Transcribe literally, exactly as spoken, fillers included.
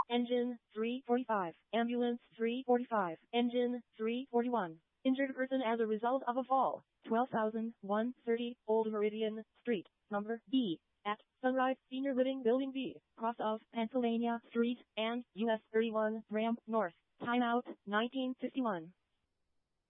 Engine three forty-five. Ambulance three forty-five. Engine three forty-one. Injured person as a result of a fall. twelve thousand one hundred thirty Old Meridian Street, number B, at Sunrise Senior Living Building B, cross of Pennsylvania Street and U S thirty-one ramp north. Timeout nineteen fifty-one.